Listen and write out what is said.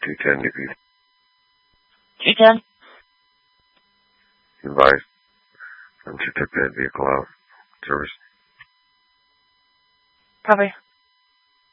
210 UP. 210? Advise. Since you took that vehicle out. Service. Copy.